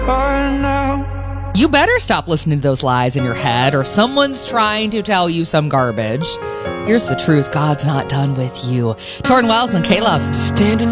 start now. You better stop listening to those lies in your head, or someone's trying to tell you some garbage. Here's the truth. God's not done with you. Torrin Wells and K-Love. Standing